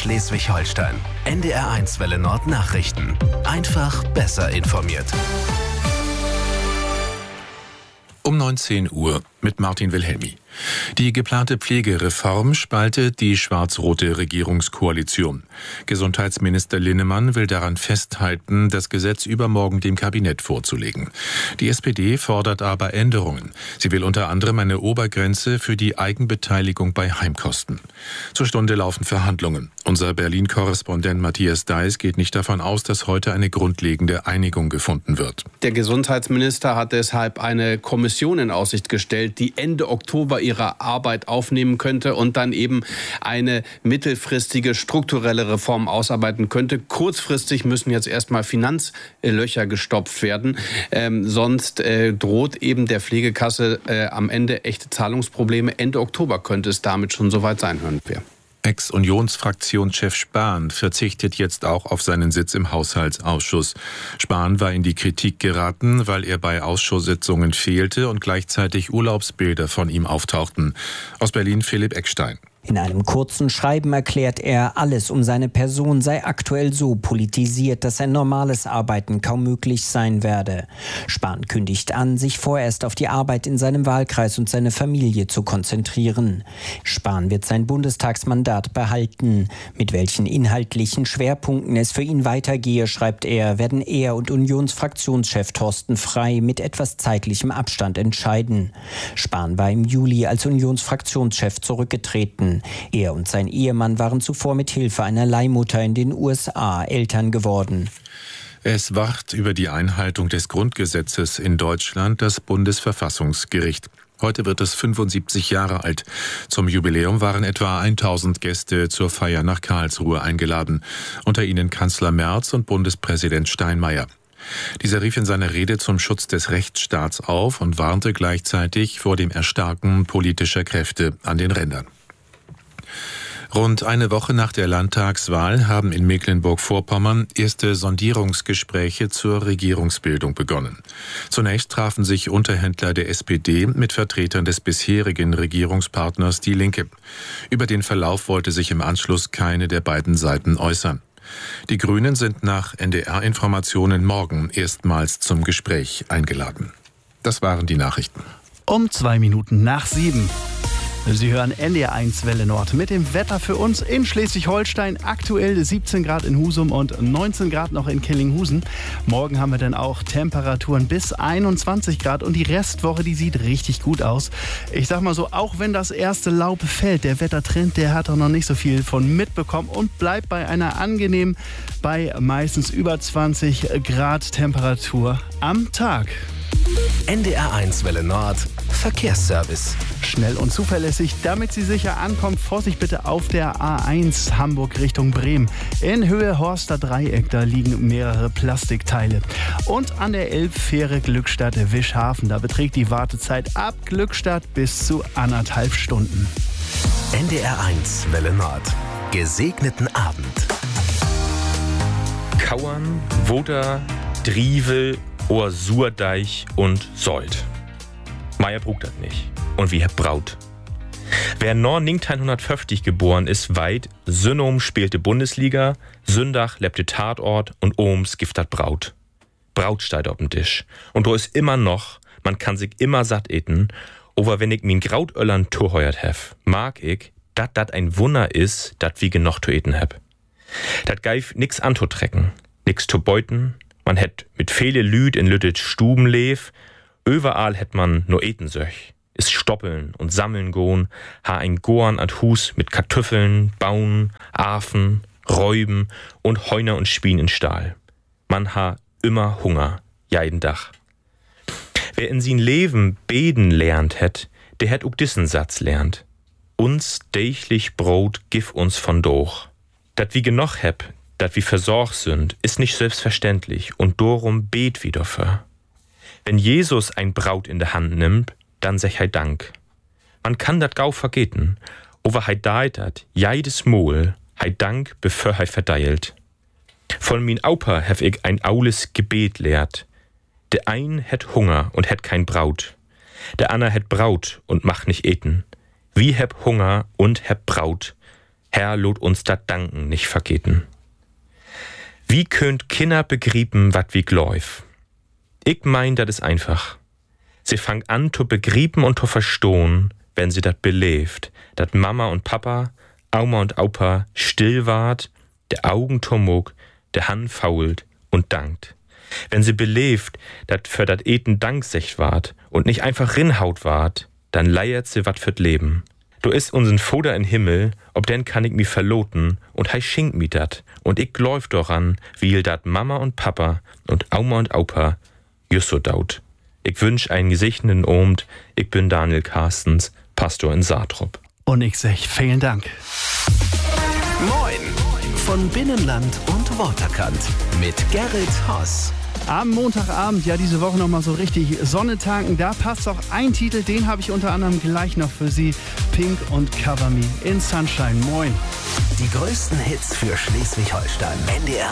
Schleswig-Holstein. NDR1 Welle Nord Nachrichten. Einfach besser informiert. Um 19 Uhr mit Martin Wilhelmi. Die geplante Pflegereform spaltet die schwarz-rote Regierungskoalition. Gesundheitsminister Linnemann will daran festhalten, das Gesetz übermorgen dem Kabinett vorzulegen. Die SPD fordert aber Änderungen. Sie will unter anderem eine Obergrenze für die Eigenbeteiligung bei Heimkosten. Zur Stunde laufen Verhandlungen. Unser Berlin-Korrespondent Matthias Deis geht nicht davon aus, dass heute eine grundlegende Einigung gefunden wird. Der Gesundheitsminister hat deshalb eine Kommission in Aussicht gestellt, die Ende Oktober ihre Arbeit aufnehmen könnte und dann eben eine mittelfristige strukturelle Reform ausarbeiten könnte. Kurzfristig müssen jetzt erstmal Finanzlöcher gestopft werden. Sonst droht eben der Pflegekasse am Ende echte Zahlungsprobleme. Ende Oktober könnte es damit schon soweit sein, hören wir. Ex-Unionsfraktionschef Spahn verzichtet jetzt auch auf seinen Sitz im Haushaltsausschuss. Spahn war in die Kritik geraten, weil er bei Ausschusssitzungen fehlte und gleichzeitig Urlaubsbilder von ihm auftauchten. Aus Berlin Philipp Eckstein. In einem kurzen Schreiben erklärt er, alles um seine Person sei aktuell so politisiert, dass ein normales Arbeiten kaum möglich sein werde. Spahn kündigt an, sich vorerst auf die Arbeit in seinem Wahlkreis und seine Familie zu konzentrieren. Spahn wird sein Bundestagsmandat behalten. Mit welchen inhaltlichen Schwerpunkten es für ihn weitergehe, schreibt er, werden er und Unionsfraktionschef Thorsten Frey mit etwas zeitlichem Abstand entscheiden. Spahn war im Juli als Unionsfraktionschef zurückgetreten. Er und sein Ehemann waren zuvor mit Hilfe einer Leihmutter in den USA Eltern geworden. Es wacht über die Einhaltung des Grundgesetzes in Deutschland das Bundesverfassungsgericht. Heute wird es 75 Jahre alt. Zum Jubiläum waren etwa 1000 Gäste zur Feier nach Karlsruhe eingeladen. Unter ihnen Kanzler Merz und Bundespräsident Steinmeier. Dieser rief in seiner Rede zum Schutz des Rechtsstaats auf und warnte gleichzeitig vor dem Erstarken politischer Kräfte an den Rändern. Rund eine Woche nach der Landtagswahl haben in Mecklenburg-Vorpommern erste Sondierungsgespräche zur Regierungsbildung begonnen. Zunächst trafen sich Unterhändler der SPD mit Vertretern des bisherigen Regierungspartners Die Linke. Über den Verlauf wollte sich im Anschluss keine der beiden Seiten äußern. Die Grünen sind nach NDR-Informationen morgen erstmals zum Gespräch eingeladen. Das waren die Nachrichten. Um 7:02. Sie hören NDR1 Welle Nord mit dem Wetter für uns in Schleswig-Holstein. Aktuell 17 Grad in Husum und 19 Grad noch in Kellinghusen. Morgen haben wir dann auch Temperaturen bis 21 Grad und die Restwoche, die sieht richtig gut aus. Ich sag mal so, auch wenn das erste Laub fällt, der Wettertrend, der hat auch noch nicht so viel von mitbekommen und bleibt bei einer angenehmen, bei meistens über 20 Grad Temperatur am Tag. NDR1 Welle Nord Verkehrsservice. Schnell und zuverlässig, damit Sie sicher ankommt. Vorsicht bitte auf der A1 Hamburg Richtung Bremen. In Höhe Horster Dreieck, da liegen mehrere Plastikteile. Und an der Elbfähre Glückstadt-Wischhafen, da beträgt die Wartezeit ab Glückstadt bis zu 1,5 Stunden. NDR1 Welle Nord. Gesegneten Abend. Kauern, Woder, Drivel, Ohrsurdeich und Sold. Meier brugt das nicht. Und wie Herr Braut. Wer 1950 geboren ist, weit, Synnom spielte Bundesliga, Sündach lebte Tatort und Ohms giftet Braut. Braut steht auf dem Tisch. Und do ist immer noch, man kann sich immer satt eten, aber wenn ich min Grautöllern toheuert hef, mag ich, dat ein Wunder is, dat wie genoch to eten heb. Dat geif nix antotrecken, nix to beuten, man hätt mit viele Lüd in Lüttet Stuben lev, überall hätt man no eten söch. Is stoppeln und sammeln gohn, ha ein Gorn an Hus mit Kartoffeln, Bauen, Afen, Räuben und Heuner und Spien in Stahl. Man ha immer Hunger, jeden Dach. Wer in sin Leben beten lernt hätt, der hätt ook dissen Satz lernt. Uns dächlich Brot gif uns von doch. Dat wie genoch heb, dat wie versorgt sind, ist nicht selbstverständlich und dorum bet wie dafür. Wenn Jesus ein Braut in der Hand nimmt, dann sech hei Dank. Man kann dat gau vergeten, over hei deitet, jeides Mol, hei Dank, bevor hei verdeilt. Von min Aupa hef ich ein aules Gebet lehrt. Der ein hätt Hunger und hätt kein Braut. Der ander hätt Braut und macht nicht eten. Wie heb Hunger und heb Braut. Herr, lot uns dat Danken nicht vergeten. Wie könnt Kinder begrieben, wat wie gläuf? Ich mein, dat is einfach. Sie fangt an zu begrieben und zu verstohn, wenn sie dat belebt, dat Mama und Papa, Oma und Opa still wart, der Augen tomog, der Hand fault und dankt. Wenn sie belebt, dat für dat Eten danksecht wart und nicht einfach rinhaut wart, dann leiert sie wat fürt Leben. Du is uns'n Vater in Himmel, ob denn kann ich mi verloten und hei schenkt mi dat und ich läuft daran, wie dat Mama und Papa und Oma und Opa just so daut. Ich wünsch einen gesegneten Abend. Ich bin Daniel Carstens, Pastor in Saatrup. Und ich sag vielen Dank. Moin von Binnenland und Waterkant mit Gerrit Haas. Am Montagabend, ja diese Woche nochmal so richtig Sonne tanken. Da passt auch ein Titel, den habe ich unter anderem gleich noch für Sie. Pink und Cover Me in Sunshine. Moin. Die größten Hits für Schleswig-Holstein. NDR